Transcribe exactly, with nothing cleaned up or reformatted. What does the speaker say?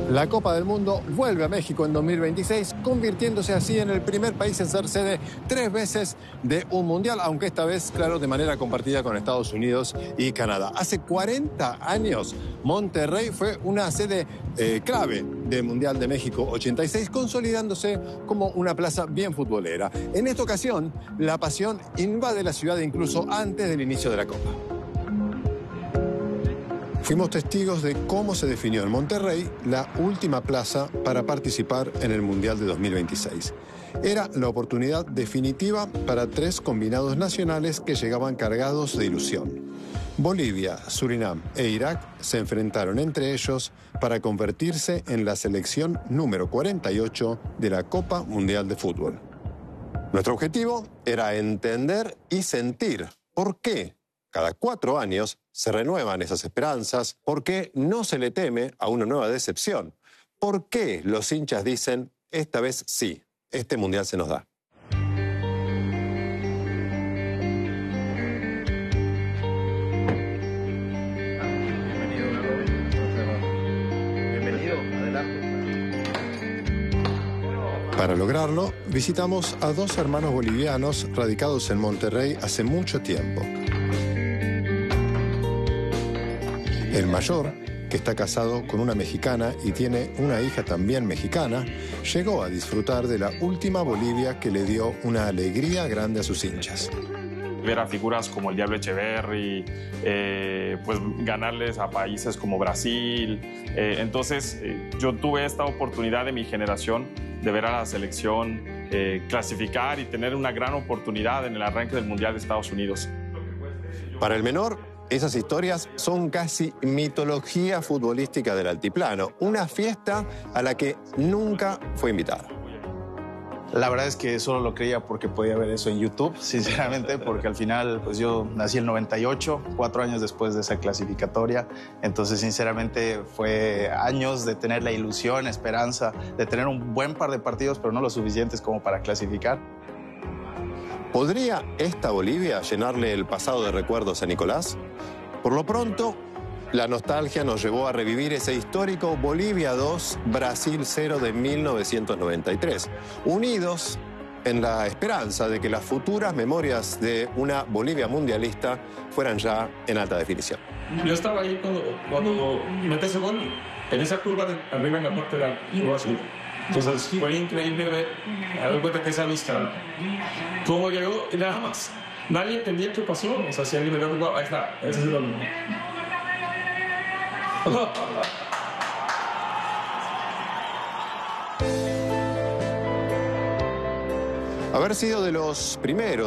La Copa del Mundo vuelve a México en dos mil veintiséis, convirtiéndose así en el primer país en ser sede tres veces de un mundial, aunque esta vez, claro, de manera compartida con Estados Unidos y Canadá. Hace cuarenta años, Monterrey fue una sede eh, clave del Mundial de México ochenta y seis, consolidándose como una plaza bien futbolera. En esta ocasión, la pasión invade la ciudad incluso antes del inicio de la Copa. Fuimos testigos de cómo se definió en Monterrey la última plaza para participar en el Mundial de dos mil veintiséis. Era la oportunidad definitiva para tres combinados nacionales que llegaban cargados de ilusión. Bolivia, Surinam e Irak se enfrentaron entre ellos para convertirse en la selección número cuarenta y ocho de la Copa Mundial de Fútbol. Nuestro objetivo era entender y sentir por qué cada cuatro años se renuevan esas esperanzas, por qué no se le teme a una nueva decepción, por qué los hinchas dicen, esta vez sí, este mundial se nos da. Bienvenido, adelante. Para lograrlo, visitamos a dos hermanos bolivianos radicados en Monterrey hace mucho tiempo. El mayor, que está casado con una mexicana y tiene una hija también mexicana, llegó a disfrutar de la última Bolivia que le dio una alegría grande a sus hinchas. Ver a figuras como el Diablo Echeverri, eh, pues ganarles a países como Brasil. Eh, entonces, eh, yo tuve esta oportunidad de mi generación de ver a la selección eh, clasificar y tener una gran oportunidad en el arranque del Mundial de Estados Unidos. Para el menor, esas historias son casi mitología futbolística del altiplano, una fiesta a la que nunca fue invitado. La verdad es que solo lo creía porque podía ver eso en YouTube, sinceramente, porque al final pues yo nací en el noventa y ocho, cuatro años después de esa clasificatoria, entonces sinceramente fue años de tener la ilusión, esperanza, de tener un buen par de partidos, pero no lo suficientes como para clasificar. ¿Podría esta Bolivia llenarle el pasado de recuerdos a Nicolás? Por lo pronto, la nostalgia nos llevó a revivir ese histórico Bolivia dos, Brasil cero de mil novecientos noventa y tres, unidos en la esperanza de que las futuras memorias de una Bolivia mundialista fueran ya en alta definición. Yo estaba ahí cuando, cuando mete ese gol, en esa curva de arriba en la parte de la Brasil. Entonces fue increíble ver, a ver cuenta que esa vista, cómo llegó y nada más. Nadie entendía qué pasó, o sea, si alguien me dio, ahí está, ese es el gol. Haber sido de los primeros